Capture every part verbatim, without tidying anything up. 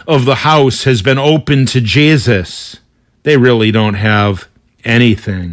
of the house has been open to Jesus, they really don't have anything.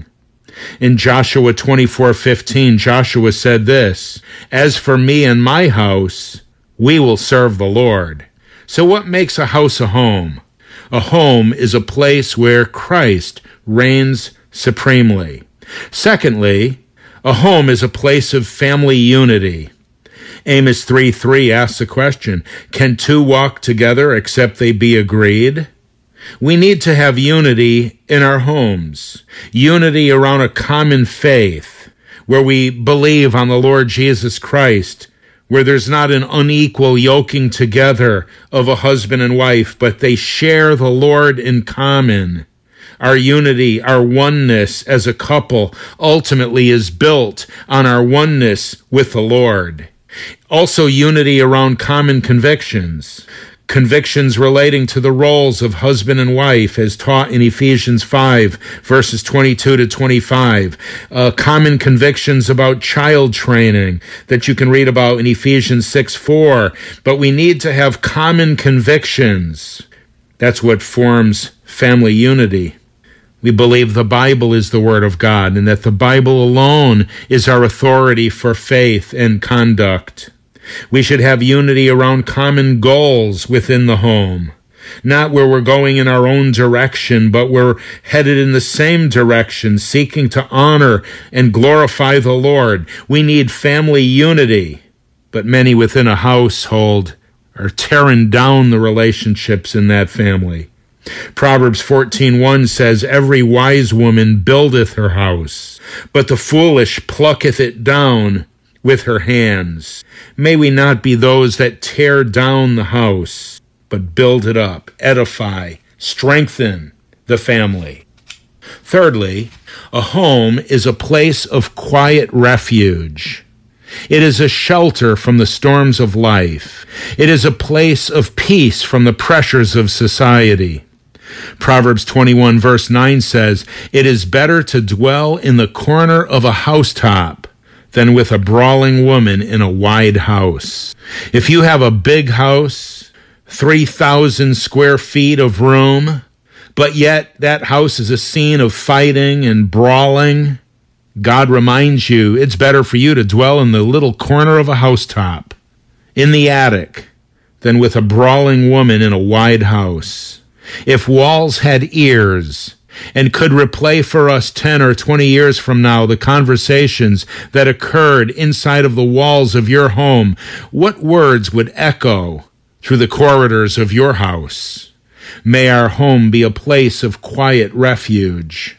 In Joshua twenty-four fifteen, Joshua said this, "As for me and my house, we will serve the Lord." So what makes a house a home? A home is a place where Christ reigns supremely. Secondly, a home is a place of family unity. Amos three three asks the question, can two walk together except they be agreed? We need to have unity in our homes, unity around a common faith, where we believe on the Lord Jesus Christ, where there's not an unequal yoking together of a husband and wife, but they share the Lord in common. Our unity, our oneness as a couple ultimately is built on our oneness with the Lord. Also, unity around common convictions. Convictions relating to the roles of husband and wife as taught in Ephesians five, verses twenty-two to twenty-five. Uh, common convictions about child training that you can read about in Ephesians six four. But we need to have common convictions. That's what forms family unity. We believe the Bible is the Word of God and that the Bible alone is our authority for faith and conduct. We should have unity around common goals within the home, not where we're going in our own direction, but we're headed in the same direction, seeking to honor and glorify the Lord. We need family unity, but many within a household are tearing down the relationships in that family. Proverbs fourteen one says, "Every wise woman buildeth her house, but the foolish plucketh it down with her hands." May we not be those that tear down the house, but build it up, edify, strengthen the family. Thirdly, a home is a place of quiet refuge. It is a shelter from the storms of life. It is a place of peace from the pressures of society. Proverbs twenty-one verse nine says, "It is better to dwell in the corner of a housetop than with a brawling woman in a wide house." If you have a big house, three thousand square feet of room, but yet that house is a scene of fighting and brawling, God reminds you it's better for you to dwell in the little corner of a housetop, in the attic, than with a brawling woman in a wide house. If walls had ears and could replay for us ten or twenty years from now the conversations that occurred inside of the walls of your home, what words would echo through the corridors of your house? May our home be a place of quiet refuge.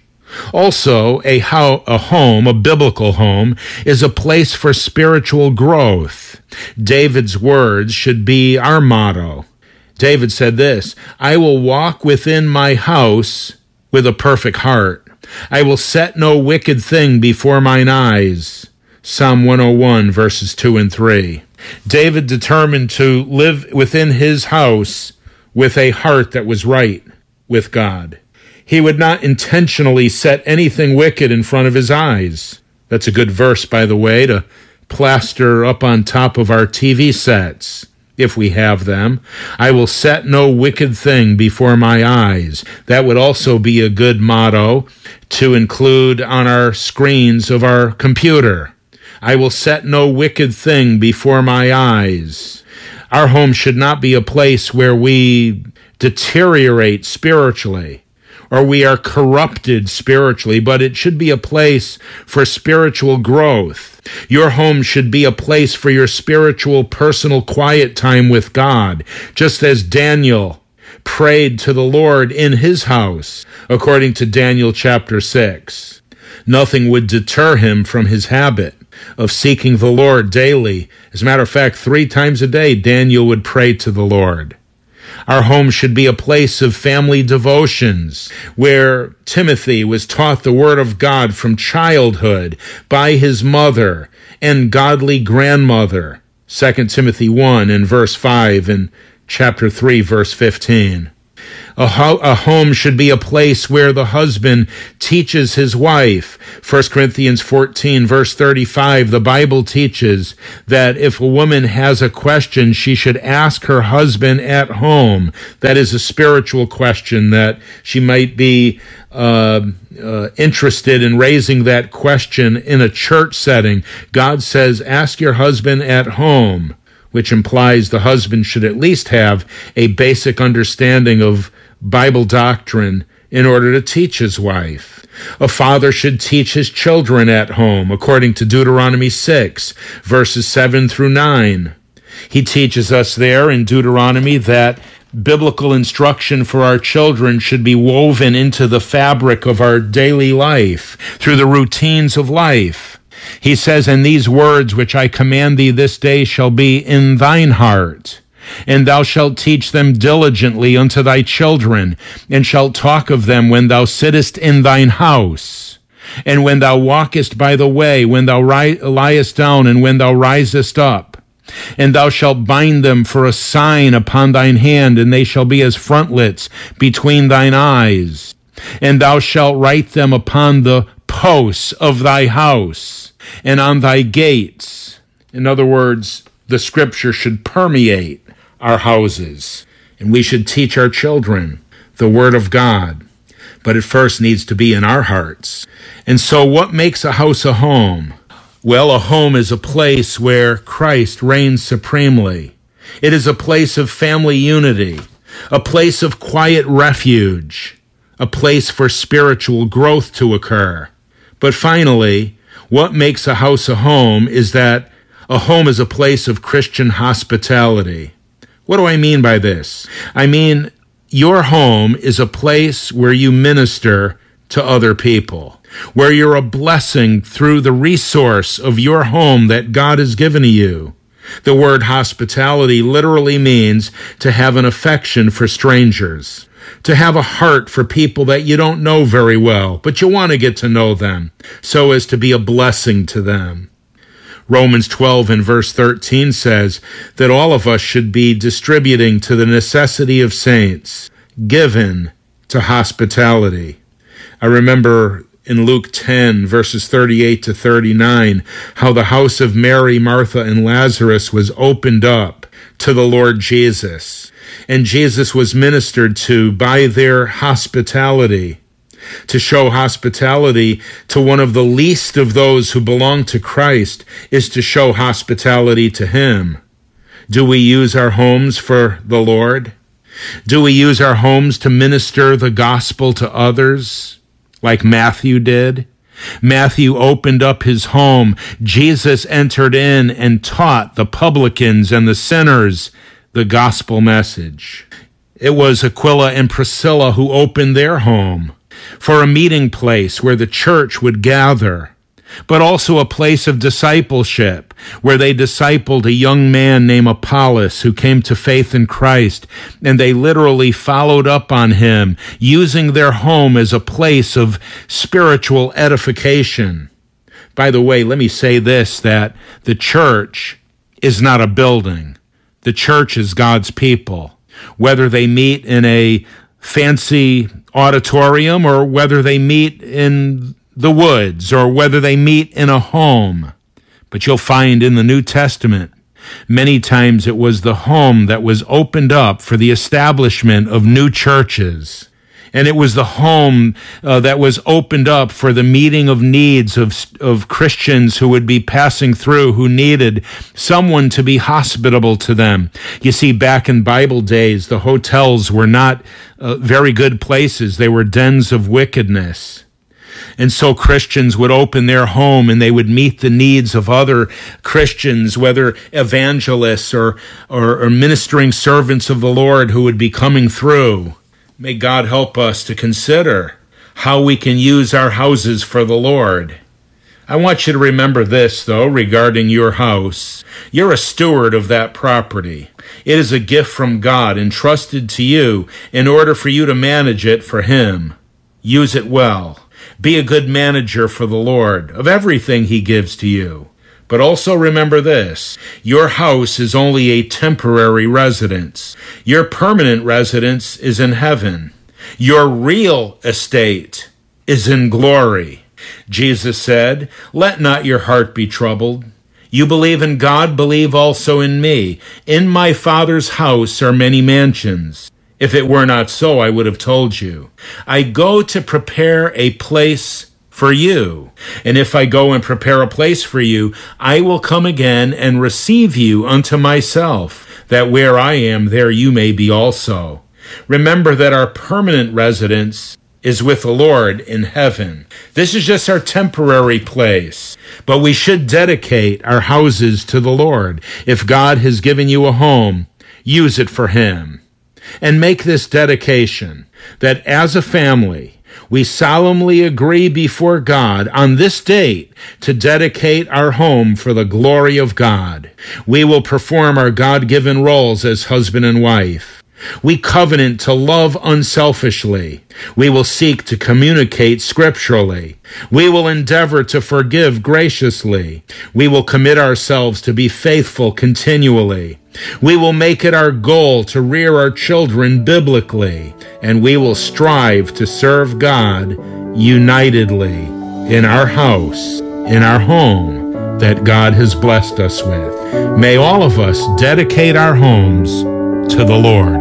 Also, a, ho- a home, a biblical home, is a place for spiritual growth. David's words should be our motto. David said this, "I will walk within my house with a perfect heart. I will set no wicked thing before mine eyes." Psalm one oh one, verses two and three. David determined to live within his house with a heart that was right with God. He would not intentionally set anything wicked in front of his eyes. That's a good verse, by the way, to plaster up on top of our T V sets, if we have them. "I will set no wicked thing before my eyes." That would also be a good motto to include on our screens of our computer. "I will set no wicked thing before my eyes." Our home should not be a place where we deteriorate spiritually or we are corrupted spiritually, but it should be a place for spiritual growth. Your home should be a place for your spiritual, personal, quiet time with God, just as Daniel prayed to the Lord in his house, according to Daniel chapter six. Nothing would deter him from his habit of seeking the Lord daily. As a matter of fact, three times a day, Daniel would pray to the Lord. Our home should be a place of family devotions, where Timothy was taught the Word of God from childhood by his mother and godly grandmother. Second Timothy one and verse five and chapter three, verse fifteen. A, ho- a home should be a place where the husband teaches his wife. First Corinthians fourteen, verse thirty-five, the Bible teaches that if a woman has a question, she should ask her husband at home. That is a spiritual question that she might be uh, uh, interested in raising that question in a church setting. God says, ask your husband at home, which implies the husband should at least have a basic understanding of Bible doctrine in order to teach his wife. A father should teach his children at home, according to Deuteronomy six, verses seven through nine. He teaches us there in Deuteronomy that biblical instruction for our children should be woven into the fabric of our daily life, through the routines of life. He says, and these words which I command thee this day shall be in thine heart, and thou shalt teach them diligently unto thy children, and shalt talk of them when thou sittest in thine house, and when thou walkest by the way, when thou ri- liest down, and when thou risest up. And thou shalt bind them for a sign upon thine hand, and they shall be as frontlets between thine eyes. And thou shalt write them upon the posts of thy house, and on thy gates. In other words, the scripture should permeate our houses, and we should teach our children the word of God. But it first needs to be in our hearts. And so what makes a house a home? Well, a home is a place where Christ reigns supremely. It is a place of family unity, a place of quiet refuge, a place for spiritual growth to occur. But finally, what makes a house a home is that a home is a place of Christian hospitality. What do I mean by this? I mean, your home is a place where you minister to other people, where you're a blessing through the resource of your home that God has given to you. The word hospitality literally means to have an affection for strangers, to have a heart for people that you don't know very well, but you want to get to know them so as to be a blessing to them. Romans twelve and verse thirteen says that all of us should be distributing to the necessity of saints, given to hospitality. I remember in Luke ten, verses thirty-eight to thirty-nine, how the house of Mary, Martha, and Lazarus was opened up to the Lord Jesus. And Jesus was ministered to by their hospitality. To show hospitality to one of the least of those who belong to Christ is to show hospitality to Him. Do we use our homes for the Lord? Do we use our homes to minister the gospel to others, like Matthew did? Matthew opened up his home. Jesus entered in and taught the publicans and the sinners the gospel message. It was Aquila and Priscilla who opened their home for a meeting place where the church would gather, but also a place of discipleship where they discipled a young man named Apollos who came to faith in Christ, and they literally followed up on him, using their home as a place of spiritual edification. By the way, let me say this, that the church is not a building. The church is God's people, whether they meet in a fancy auditorium or whether they meet in the woods or whether they meet in a home. But you'll find in the New Testament, many times it was the home that was opened up for the establishment of new churches. And it was the home uh, that was opened up for the meeting of needs of, of Christians who would be passing through, who needed someone to be hospitable to them. You see, back in Bible days, the hotels were not uh, very good places. They were dens of wickedness. And so Christians would open their home and they would meet the needs of other Christians, whether evangelists or, or, or ministering servants of the Lord who would be coming through. May God help us to consider how we can use our houses for the Lord. I want you to remember this, though, regarding your house. You're a steward of that property. It is a gift from God entrusted to you in order for you to manage it for Him. Use it well. Be a good manager for the Lord of everything He gives to you. But also remember this, your house is only a temporary residence. Your permanent residence is in heaven. Your real estate is in glory. Jesus said, "Let not your heart be troubled. You believe in God, believe also in me. In my Father's house are many mansions. If it were not so, I would have told you. I go to prepare a place for you. And if I go and prepare a place for you, I will come again and receive you unto myself, that where I am, there you may be also." Remember that our permanent residence is with the Lord in heaven. This is just our temporary place, but we should dedicate our houses to the Lord. If God has given you a home, use it for Him. And make this dedication that as a family, we solemnly agree before God on this date to dedicate our home for the glory of God. We will perform our God-given roles as husband and wife. We covenant to love unselfishly. We will seek to communicate scripturally. We will endeavor to forgive graciously. We will commit ourselves to be faithful continually. We will make it our goal to rear our children biblically, and we will strive to serve God unitedly in our house, in our home that God has blessed us with. May all of us dedicate our homes to the Lord.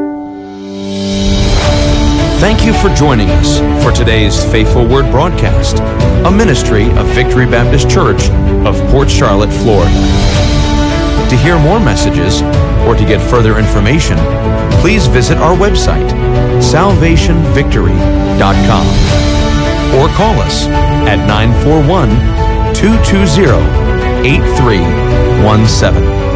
Thank you for joining us for today's Faithful Word broadcast, a ministry of Victory Baptist Church of Port Charlotte, Florida. To hear more messages or to get further information, please visit our website, salvation victory dot com, or call us at nine four one, two two zero, eight three one seven.